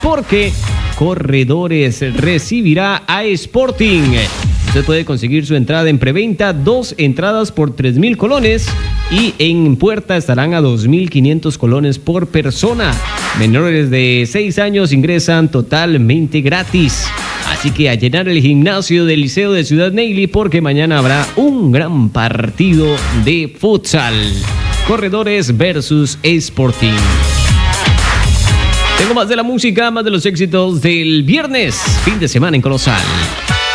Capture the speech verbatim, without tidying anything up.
porque Corredores recibirá a Sporting. Usted puede conseguir su entrada en preventa, dos entradas por tres mil colones y en puerta estarán a dos mil quinientos colones por persona. Menores de seis años ingresan totalmente gratis. Así que a llenar el gimnasio del Liceo de Ciudad Neily porque mañana habrá un gran partido de futsal. Corredores versus Sporting. Tengo más de la música, más de los éxitos del viernes, fin de semana en Colosal.